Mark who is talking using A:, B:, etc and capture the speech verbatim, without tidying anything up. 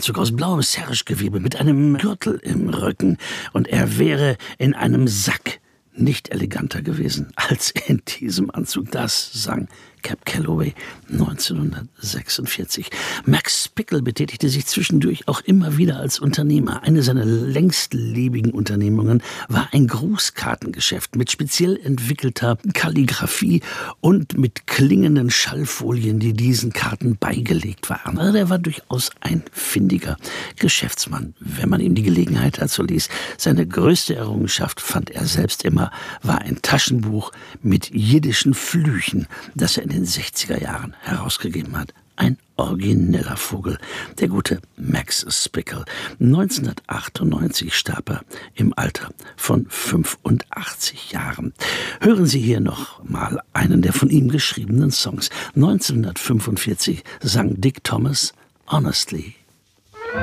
A: Anzug aus blauem Sergegewebe mit einem Gürtel im Rücken und er wäre in einem Sack nicht eleganter gewesen als in diesem Anzug. Das sang Cab Calloway neunzehnhundertsechsundvierzig. Max Spickle betätigte sich zwischendurch auch immer wieder als Unternehmer. Eine seiner längstlebigen Unternehmungen war ein Grußkartengeschäft mit speziell entwickelter Kalligraphie und mit klingenden Schallfolien, die diesen Karten beigelegt waren. Also er war durchaus ein findiger Geschäftsmann, wenn man ihm die Gelegenheit dazu ließ. Seine größte Errungenschaft, fand er selbst immer, war ein Taschenbuch mit jiddischen Flüchen, das er in den sechziger Jahren herausgegeben hat. Ein origineller Vogel, der gute Max Spickle. neunzehnhundertachtundneunzig starb er im Alter von fünfundachtzig Jahren. Hören Sie hier noch mal einen der von ihm geschriebenen Songs. neunzehnhundertfünfundvierzig sang Dick Thomas Honestly.